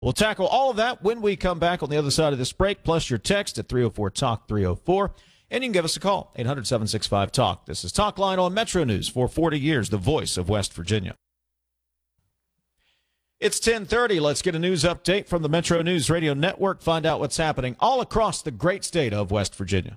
We'll tackle all of that when we come back on the other side of this break, plus your text at 304-TALK-304. And you can give us a call, 800-765-TALK. This is Talk Line on Metro News for 40 years, the voice of West Virginia. It's 10:30. Let's get a news update from the Metro News Radio Network. Find out what's happening all across the great state of West Virginia.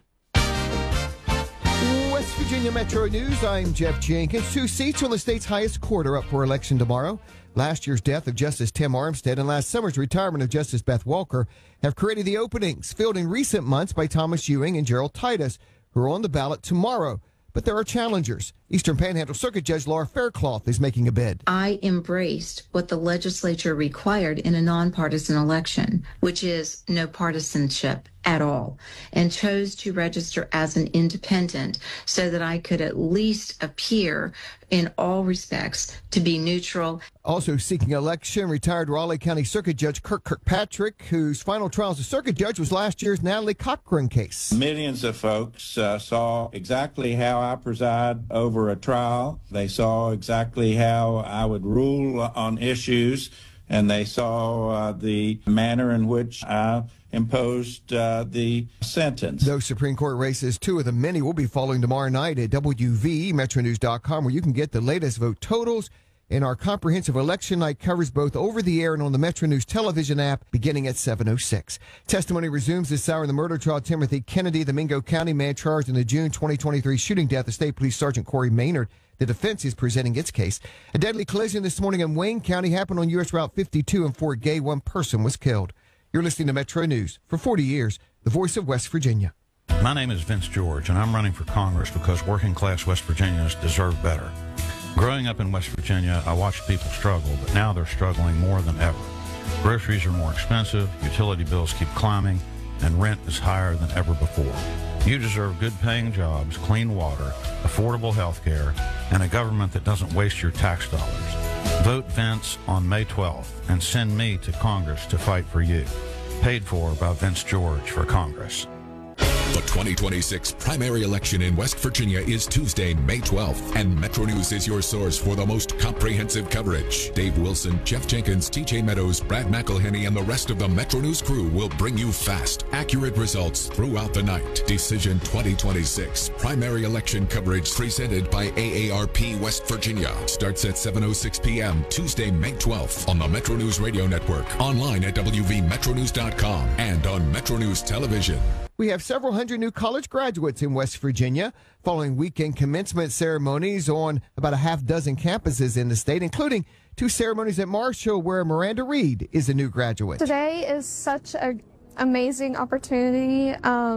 West Virginia Metro News, I'm Jeff Jenkins. 2 seats on the state's highest court are up for election tomorrow. Last year's death of Justice Tim Armstead and last summer's retirement of Justice Beth Walker have created the openings, filled in recent months by Thomas Ewing and Gerald Titus, who are on the ballot tomorrow. But there are challengers. Eastern Panhandle Circuit Judge Laura Faircloth is making a bid. I embraced what the legislature required in a nonpartisan election, which is no partisanship at all, and chose to register as an independent so that I could at least appear in all respects to be neutral. Also seeking election, retired Raleigh County Circuit Judge Kirk Kirkpatrick, whose final trial as a circuit judge was last year's Natalie Cochran case. Millions of folks saw exactly how I preside over a trial. They saw exactly how I would rule on issues, and they saw the manner in which I imposed the sentence. Those Supreme Court races, 2 of the many, will be following tomorrow night at WVMetronews.com, where you can get the latest vote totals. And our comprehensive election night covers both over the air and on the Metro News television app beginning at 7:06. Testimony resumes this hour in the murder trial of Timothy Kennedy, the Mingo County man charged in the June 2023 shooting death of State Police Sergeant Corey Maynard. The defense is presenting its case. A deadly collision this morning in Wayne County happened on U.S. Route 52 in Fort Gay. 1 person was killed. You're listening to Metro News. For 40 years, the voice of West Virginia. My name is Vince George, and I'm running for Congress because working-class West Virginians deserve better. Growing up in West Virginia, I watched people struggle, but now they're struggling more than ever. Groceries are more expensive, utility bills keep climbing, and rent is higher than ever before. You deserve good-paying jobs, clean water, affordable health care, and a government that doesn't waste your tax dollars. Vote Vince on May 12th and send me to Congress to fight for you. Paid for by Vince George for Congress. The 2026 primary election in West Virginia is Tuesday, May 12th, and Metro News is your source for the most comprehensive coverage. Dave Wilson, Jeff Jenkins, TJ Meadows, Brad McElhenney, and the rest of the Metro News crew will bring you fast, accurate results throughout the night. Decision 2026 primary election coverage presented by AARP West Virginia starts at 7:06 p.m. Tuesday, May 12th on the Metro News Radio Network, online at WVMetronews.com, and on Metro News Television. We have several hundred new college graduates in West Virginia following weekend commencement ceremonies on about a half dozen campuses in the state, including 2 ceremonies at Marshall where Miranda Reed is a new graduate. Today is such an amazing opportunity.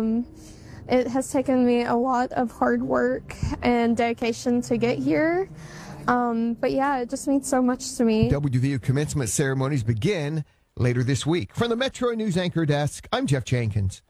It has taken me a lot of hard work and dedication to get here. But yeah, it just means so much to me. WVU commencement ceremonies begin later this week. From the Metro News Anchor Desk, I'm Jeff Jenkins.